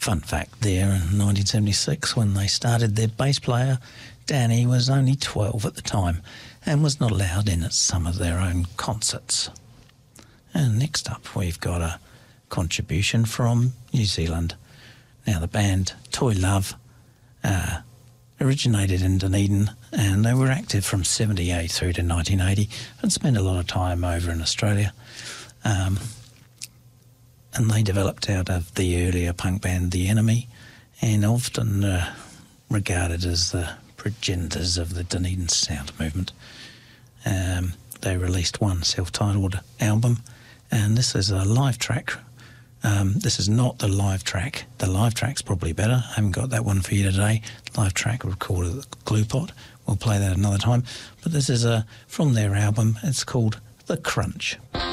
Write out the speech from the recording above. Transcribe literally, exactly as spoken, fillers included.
fun fact there, in nineteen seventy-six, when they started, their bass player, Danny, was only twelve at the time and was not allowed in at some of their own concerts. And next up, we've got a contribution from New Zealand. Now, the band Toy Love uh, originated in Dunedin, and they were active from seventy-eight through to nineteen eighty and spent a lot of time over in Australia. Um, and they developed out of the earlier punk band The Enemy, and often uh, regarded as the progenitors of the Dunedin sound movement. Um, they released one self-titled album, and this is a live track. Um, this is not the live track. The live track's probably better. I haven't got that one for you today. The live track recorded at the Glue Pot. We'll play that another time. But this is a, from their album. It's called The Crunch.